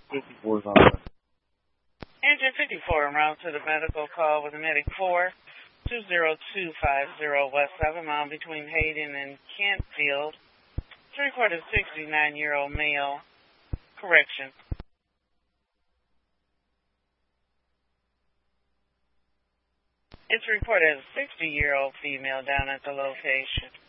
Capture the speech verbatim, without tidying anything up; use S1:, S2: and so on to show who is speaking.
S1: fifty-four is on the
S2: Engine fifty-four en route to the medical call with Medic four, two zero two five zero West seven Mile between Hayden and Kentfield. To report a sixty-nine-year-old male. Correction. It's reported as a sixty-year-old female down at the location.